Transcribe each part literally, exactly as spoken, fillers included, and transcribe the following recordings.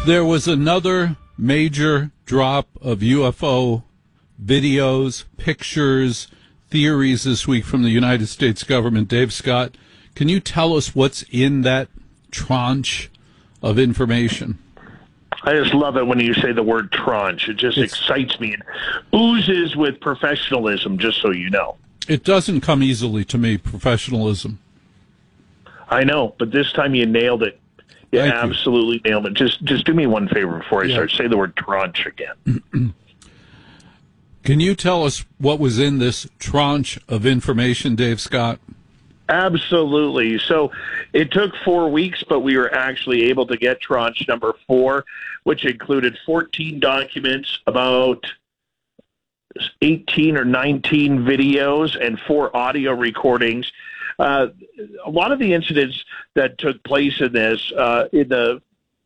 There was another major drop of U F O videos, pictures, theories this week from the United States government. Dave Scott, can you tell us what's in that tranche of information? I just love it when you say the word tranche. It just it's, excites me. It oozes with professionalism, just so you know. It doesn't come easily to me, professionalism. I know, but this time you nailed it. You Thank absolutely you. nailed it. Just just do me one favor before I yeah. start. Say the word tranche again. Can you tell us what was in this tranche of information, Dave Scott? Absolutely. So it took four weeks, but we were actually able to get tranche number four, which included fourteen documents, about eighteen or nineteen videos, and four audio recordings. Uh, a lot of the incidents that took place in this, uh, in the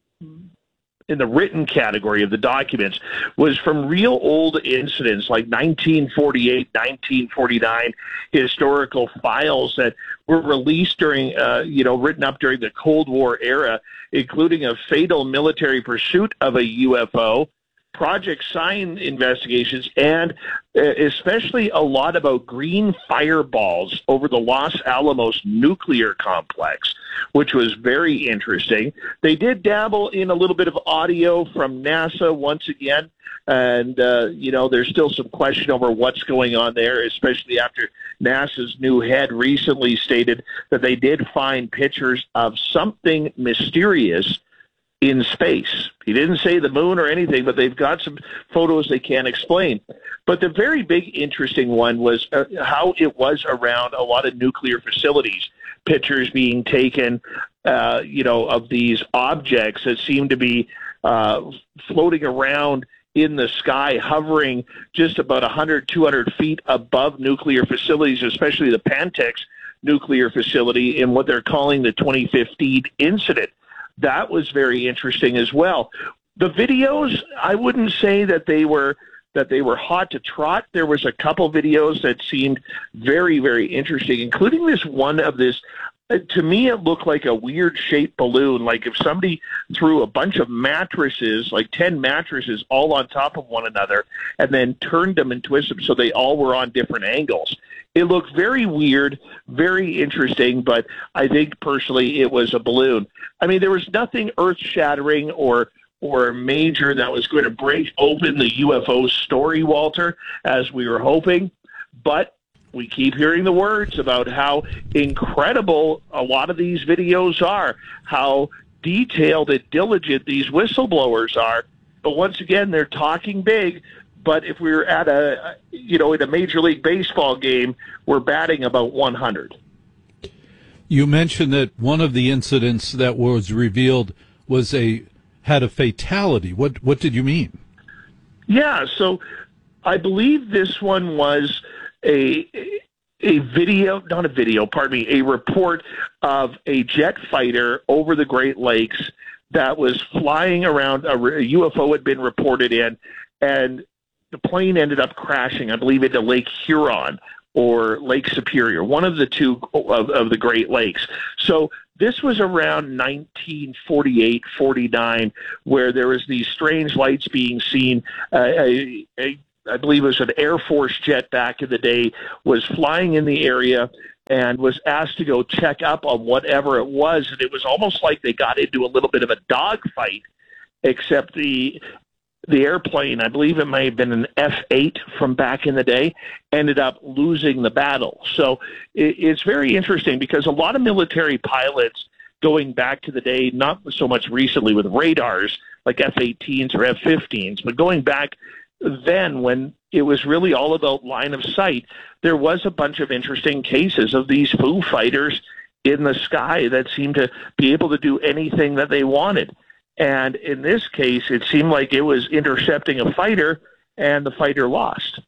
in the written category of the documents, was from real old incidents like nineteen forty-eight, nineteen forty-nine historical files that were released during, uh, you know, written up during the Cold War era, including a fatal military pursuit of a U F O, Project Sign investigations, and especially a lot about green fireballs over the Los Alamos nuclear complex, which was very interesting. They did dabble in a little bit of audio from NASA once again, and, uh, you know, there's still some question over what's going on there, especially after NASA's new head recently stated that they did find pictures of something mysterious in space. He didn't say the moon or anything, but they've got some photos they can't explain. But the very big interesting one was uh, how it was around a lot of nuclear facilities, pictures being taken, uh, you know, of these objects that seem to be uh, floating around in the sky, hovering just about one hundred, two hundred feet above nuclear facilities, especially the Pantex nuclear facility in what they're calling the twenty fifteen incident. That was very interesting as well. The videos, I wouldn't say that they were that they were hot to trot. There was a couple videos that seemed very, very interesting, including this one of this. Uh, to me, it looked like a weird-shaped balloon, like if somebody threw a bunch of mattresses, like ten mattresses, all on top of one another, and then turned them and twisted them so they all were on different angles. It looked very weird, very interesting, but I think personally it was a balloon. I mean, there was nothing earth-shattering or or major that was going to break open the U F O story, Walter, as we were hoping, but we keep hearing the words about how incredible a lot of these videos are, how detailed and diligent these whistleblowers are. But once again, they're talking big. But if we were at a, you know, in a Major League Baseball game, we're batting about one hundred. You mentioned that one of the incidents that was revealed was a had a fatality. What what did you mean? Yeah, so I believe this one was a a video, not a video, pardon me, a report of a jet fighter over the Great Lakes that was flying around. A, a U F O had been reported in, and the plane ended up crashing, I believe, into Lake Huron or Lake Superior, one of the two of, of the Great Lakes. So this was around nineteen forty-eight, forty-nine, where there was these strange lights being seen. Uh, a, a, I believe it was an Air Force jet back in the day, was flying in the area and was asked to go check up on whatever it was. And it was almost like they got into a little bit of a dogfight, except the the airplane, I believe it may have been an F eight from back in the day, ended up losing the battle. So it, it's very interesting because a lot of military pilots going back to the day, not so much recently with radars like F eighteens or F fifteens, but going back then when it was really all about line of sight, there was a bunch of interesting cases of these Foo Fighters in the sky that seemed to be able to do anything that they wanted. And in this case, it seemed like it was intercepting a fighter, and the fighter lost.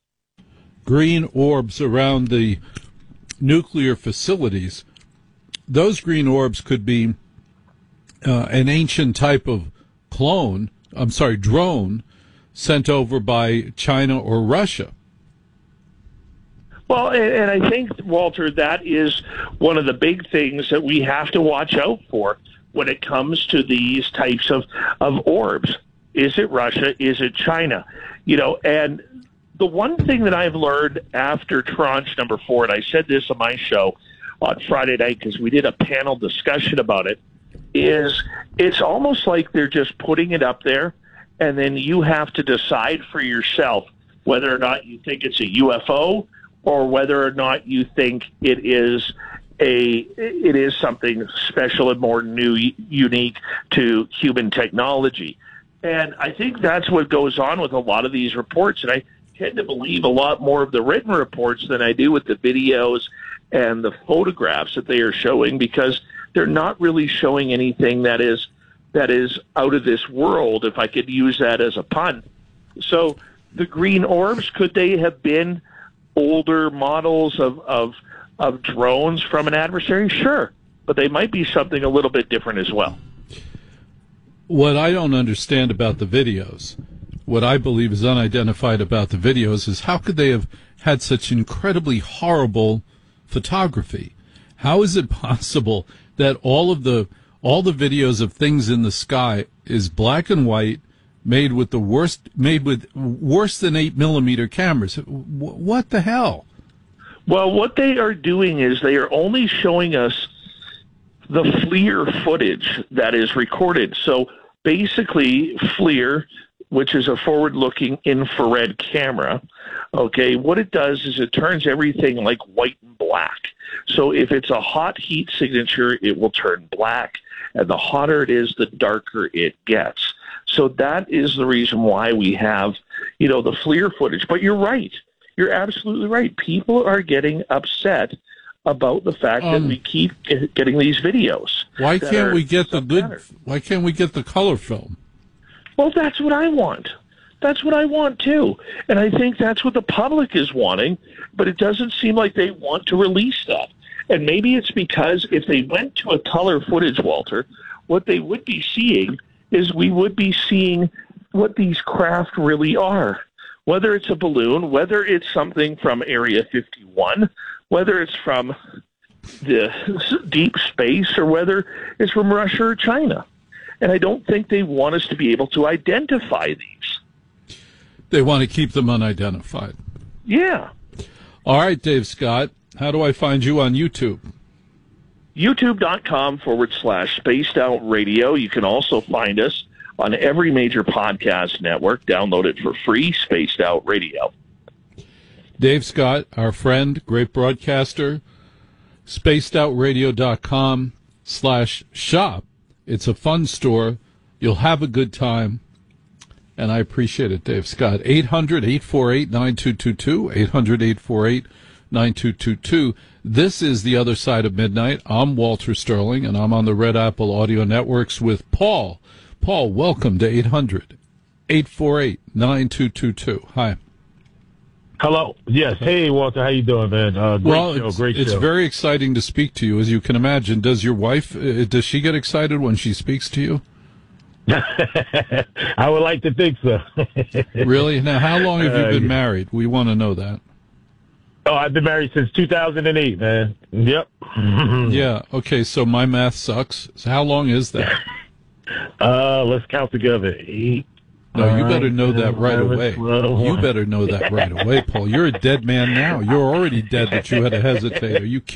Green orbs around the nuclear facilities, those green orbs could be uh, an ancient type of clone, I'm sorry, drone, sent over by China or Russia. Well, and, and I think, Walter, that is one of the big things that we have to watch out for. when it comes to these types of, of orbs. Is it Russia? Is it China? You know, and the one thing that I've learned after tranche number four, and I said this on my show on Friday night because we did a panel discussion about it, is it's almost like they're just putting it up there, and then you have to decide for yourself whether or not you think it's a U F O or whether or not you think it is a it is something special and more new, unique to human technology. And I think that's what goes on with a lot of these reports. And I tend to believe a lot more of the written reports than I do with the videos and the photographs that they are showing, because they're not really showing anything that is that is out of this world, if I could use that as a pun. So the green orbs, could they have been older models of, of, of drones from an adversary? Sure, but they might be something a little bit different as well. What I don't understand about the videos, what I believe is unidentified about the videos, is how could they have had such incredibly horrible photography? How is it possible that all of the all the videos of things in the sky is black and white, made with the worst, made with worse than eight millimeter cameras? What the hell? Well, what they are doing is they are only showing us the FLIR footage that is recorded. So basically, FLIR, which is a forward-looking infrared camera, okay, what it does is it turns everything like white and black. So if it's a hot heat signature, it will turn black, and the hotter it is, the darker it gets. So that is the reason why we have, you know, the FLIR footage. But you're right. You're absolutely right. People are getting upset about the fact um, that we keep getting these videos. Why can't we get the good? Why can't we get the color film? Well, that's what I want. That's what I want too, and I think that's what the public is wanting. But it doesn't seem like they want to release that. And maybe it's because if they went to a color footage, Walter, what they would be seeing is we would be seeing what these craft really are. Whether it's a balloon, whether it's something from Area fifty-one, whether it's from the deep space, or whether it's from Russia or China. And I don't think they want us to be able to identify these. They want to keep them unidentified. Yeah. All right, Dave Scott, how do I find you on YouTube? YouTube.com forward slash Spaced Out Radio. You can also find us on every major podcast network. Download it for free, Spaced Out Radio. Dave Scott, our friend, great broadcaster, spacedoutradio.com slash shop. It's a fun store. You'll have a good time, and I appreciate it, Dave Scott. eight hundred, eight four eight, nine two two two, eight hundred, eight four eight, nine two two two. This is The Other Side of Midnight. I'm Walter Sterling, and I'm on the Red Apple Audio Networks with Paul. Paul, welcome to eight hundred, eight four eight, nine two two two. Hi. Hello. Yes. Hey, Walter. How you doing, man? Uh, great well, show. It's, great it's show. very exciting to speak to you, as you can imagine. Does your wife, uh, does she get excited when she speaks to you? I would like to think so. Really? Now, how long have you been uh, married? We want to know that. Oh, I've been married since two thousand eight, man. Yep. Yeah. Okay. So my math sucks. So how long is that? Uh, let's count together. Eight. No, you better know that right away. You better know that right away, Paul. You're a dead man now. You're already dead that you had to hesitate. Are you kidding?